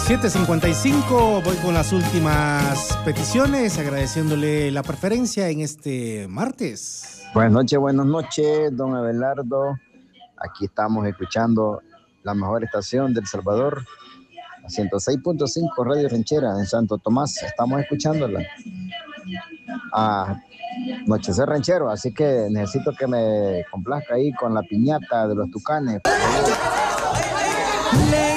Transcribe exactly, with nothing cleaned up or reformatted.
siete cincuenta y cinco, voy con las últimas peticiones, agradeciéndole la preferencia en este martes. Buenas noches, buenas noches, don Abelardo. Aquí estamos escuchando la mejor estación del Salvador, a ciento seis punto cinco Radio Ranchera en Santo Tomás. Estamos escuchándola a Nochecer Ranchero, así que necesito que me complazca ahí con la piñata de los Tucanes. Le